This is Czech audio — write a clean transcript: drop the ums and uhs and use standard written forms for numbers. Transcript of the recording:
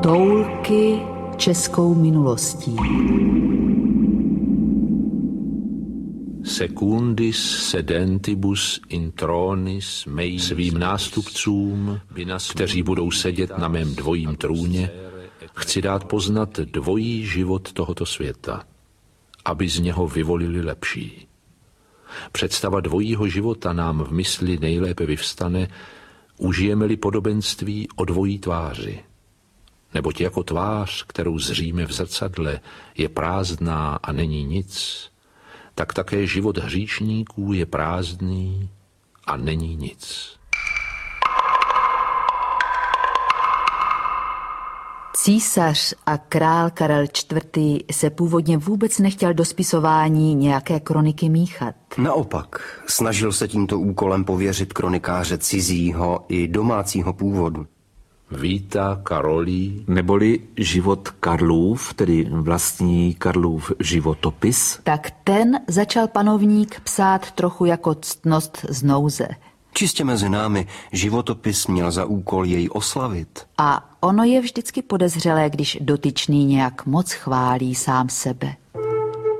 Toulky českou minulostí. Secundis sedentibus in tronis mei, svým nástupcům, kteří budou sedět na mém dvojím trůně, chci dát poznat dvojí život tohoto světa, aby z něho vyvolili lepší. Představa dvojího života nám v mysli nejlépe vyvstane, užijeme-li podobenství o dvojí tváři. Neboť jako tvář, kterou zříme v zrcadle, je prázdná a není nic, tak také život hříšníků je prázdný a není nic. Císař a král Karel IV. Se původně vůbec nechtěl do spisování nějaké kroniky míchat. Naopak, snažil se tímto úkolem pověřit kronikáře cizího i domácího původu. Vita Karolí, neboli život Karlův, tedy vlastní Karlův životopis. Tak ten začal panovník psát trochu jako ctnost z nouze. Čistě mezi námi životopis měl za úkol jej oslavit. A ono je vždycky podezřelé, když dotyčný nějak moc chválí sám sebe.